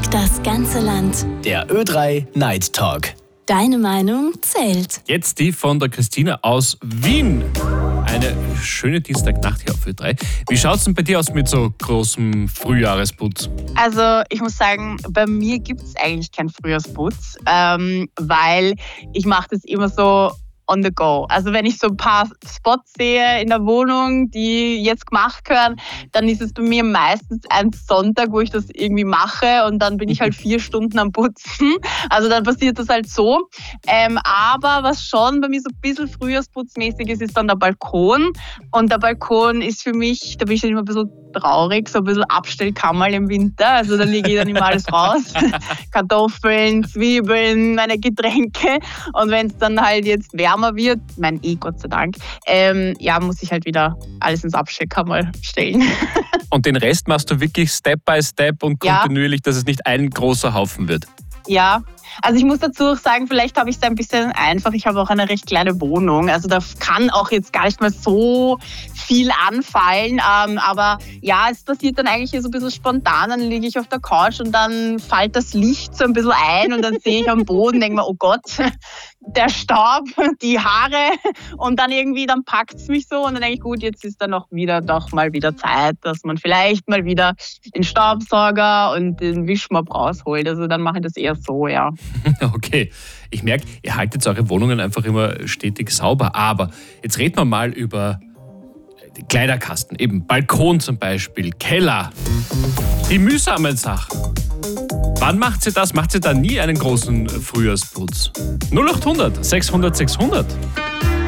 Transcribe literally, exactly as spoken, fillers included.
Fragt das ganze Land. Der Ö drei Night Talk. Deine Meinung zählt. Jetzt die von der Christina aus Wien. Eine schöne Dienstagnacht hier auf Ö drei. Wie schaut es denn bei dir aus mit so großem Frühjahresputz? Also ich muss sagen, bei mir gibt es eigentlich keinen Frühjahrsputz, ähm, weil ich mache das immer so on the go. Also wenn ich so ein paar Spots sehe in der Wohnung, die jetzt gemacht gehören, dann ist es bei mir meistens ein Sonntag, wo ich das irgendwie mache und dann bin ich halt vier Stunden am Putzen. Also dann passiert das halt so. Ähm, aber was schon bei mir so ein bisschen frühjahrsputzmäßig ist, ist dann der Balkon. Und der Balkon ist für mich, da bin ich dann immer ein bisschen traurig, so ein bisschen Abstellkammerl im Winter. Also da lege ich dann immer alles raus. Kartoffeln, Zwiebeln, meine Getränke. Und wenn es dann halt jetzt wärmer wird, mein eh Gott sei Dank, ähm, ja, muss ich halt wieder alles ins Abstellkammerl stellen. Und den Rest machst du wirklich Step by Step und kontinuierlich, ja, dass es nicht ein großer Haufen wird? Ja, also ich muss dazu auch sagen, vielleicht habe ich es ein bisschen einfach. Ich habe auch eine recht kleine Wohnung. Also da kann auch jetzt gar nicht mehr so viel anfallen. Ähm, aber ja, es passiert dann eigentlich so ein bisschen spontan. Dann liege ich auf der Couch und dann fällt das Licht so ein bisschen ein und dann sehe ich am Boden, denke mir, oh Gott, der Staub, die Haare. Und dann irgendwie, dann packt es mich so und dann denke ich, gut, jetzt ist dann auch wieder doch mal wieder Zeit, dass man vielleicht mal wieder den Staubsauger und den Wischmopp rausholt. Also dann mache ich das eher so, ja. Okay, ich merke, ihr haltet eure Wohnungen einfach immer stetig sauber. Aber jetzt reden wir mal über den Kleiderkasten, eben Balkon zum Beispiel, Keller, die mühsamen Sachen. Wann macht sie das? Macht sie da nie einen großen Frühjahrsputz? null acht hundert sechshundert sechshundert.